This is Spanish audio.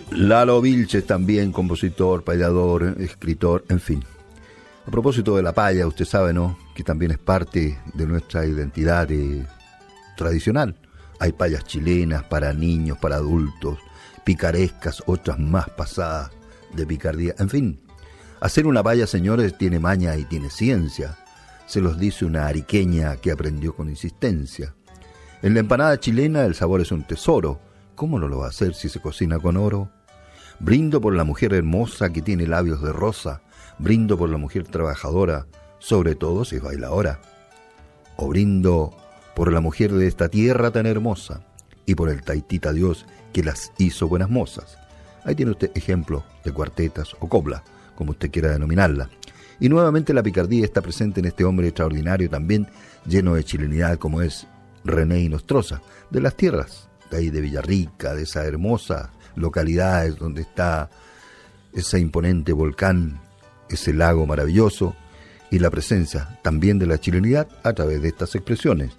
Lalo Vilches también, compositor, payador, escritor, en fin. A propósito de la paya, usted sabe, ¿no?, que también es parte de nuestra identidad tradicional. Hay payas chilenas para niños, para adultos, picarescas, otras más pasadas de picardía. En fin, hacer una paya, señores, tiene maña y tiene ciencia. Se los dice una ariqueña que aprendió con insistencia. En la empanada chilena el sabor es un tesoro. ¿Cómo no lo va a hacer si se cocina con oro? Brindo por la mujer hermosa que tiene labios de rosa. Brindo por la mujer trabajadora, sobre todo si es bailadora. O brindo por la mujer de esta tierra tan hermosa y por el taitita Dios que las hizo buenas mozas. Ahí tiene usted ejemplos de cuartetas o copla, como usted quiera denominarla. Y nuevamente la picardía está presente en este hombre extraordinario, también lleno de chilenidad, como es René Inostroza, de las tierras, de ahí de Villarrica, de esas hermosas localidades donde está ese imponente volcán, ese lago maravilloso, y la presencia también de la chilenidad a través de estas expresiones.